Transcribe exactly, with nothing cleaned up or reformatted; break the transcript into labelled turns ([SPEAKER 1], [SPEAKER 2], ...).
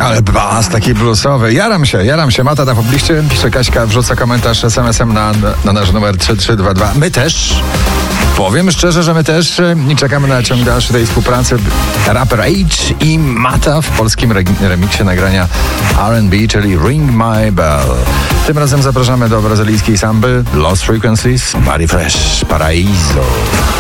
[SPEAKER 1] Ale bas, taki bluesowy. Jaram się, jaram się. Mata na pobliście. Pisze Kaśka, wrzuca komentarz es em esem na, na nasz numer trzy trzy dwa dwa. My też. Powiem szczerze, że my też nie czekamy na ciąg dalszy tej współpracy. Raper H i Mata w polskim remiksie nagrania R and B, czyli Ring My Bell. Tym razem zapraszamy do brazylijskiej samby Lost Frequencies, Body Fresh, Paraíso.